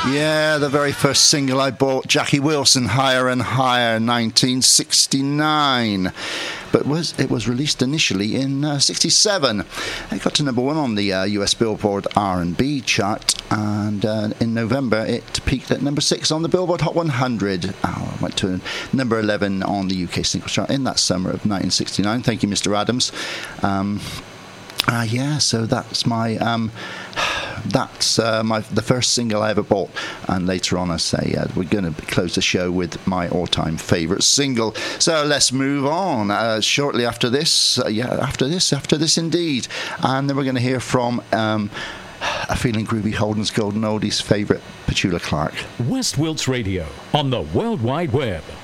Yeah, the very first single I bought, Jackie Wilson, Higher and Higher, 1969. But it was released initially in 67. It got to number one on the US Billboard R&B chart, and in November it peaked at number 6 on the Billboard Hot 100. Went to number 11 on the UK singles chart in that summer of 1969. Thank you, Mr. Adams. So that's my the first single I ever bought, and later on I say we're going to close the show with my all-time favourite single. So let's move on. Shortly after this, after this indeed, and then we're going to hear from A Feeling Groovy, Holden's Golden Oldies favourite, Petula Clark. West Wilts Radio on the World Wide Web.